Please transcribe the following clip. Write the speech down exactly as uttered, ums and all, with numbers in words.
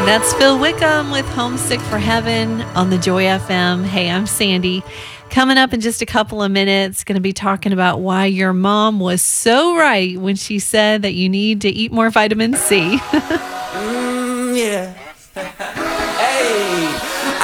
That's Phil Wickham with Homesick for Heaven on the Joy F M. Hey, I'm Sandy. Coming up in just a couple of minutes, going to be talking about why your mom was so right when she said that you need to eat more vitamin C. mm, yeah.